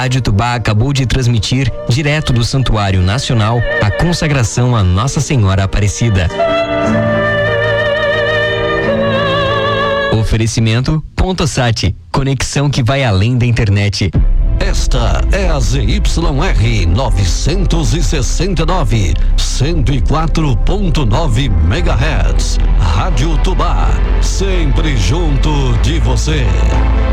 Rádio Tubá acabou de transmitir, direto do Santuário Nacional, a consagração a Nossa Senhora Aparecida. Oferecimento Pontosat, conexão que vai além da internet. Esta é a ZYR 969, 104.9 MHz. Rádio Tubá, sempre junto de você.